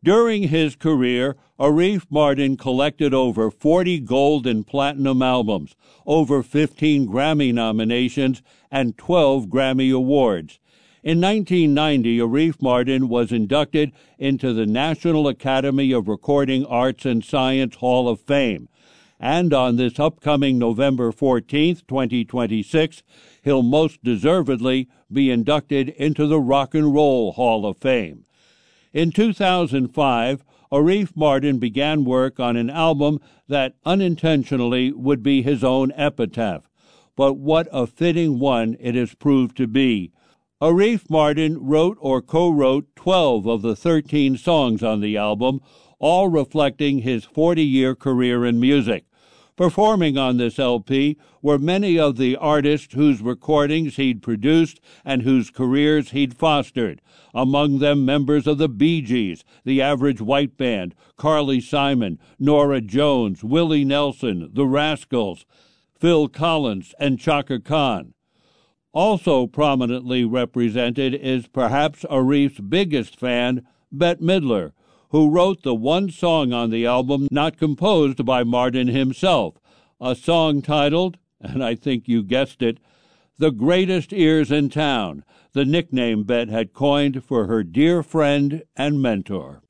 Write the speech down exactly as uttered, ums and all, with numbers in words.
During his career, Arif Mardin collected over forty gold and platinum albums, over fifteen Grammy nominations, and twelve Grammy Awards. In nineteen ninety, Arif Mardin was inducted into the National Academy of Recording Arts and Science Hall of Fame. And on this upcoming November fourteenth, twenty twenty-six, he'll most deservedly be inducted into the Rock and Roll Hall of Fame. In two thousand five, Arif Mardin began work on an album that unintentionally would be his own epitaph. But what a fitting one it has proved to be. Arif Mardin wrote or co-wrote twelve of the thirteen songs on the album, all reflecting his forty-year career in music. Performing on this L P were many of the artists whose recordings he'd produced and whose careers he'd fostered, among them members of the Bee Gees, the Average White Band, Carly Simon, Norah Jones, Willie Nelson, the Rascals, Phil Collins, and Chaka Khan. Also prominently represented is perhaps Arif's biggest fan, Bette Midler, who wrote the one song on the album not composed by Mardin himself, a song titled, and I think you guessed it, The Greatest Ears in Town, the nickname Bette had coined for her dear friend and mentor.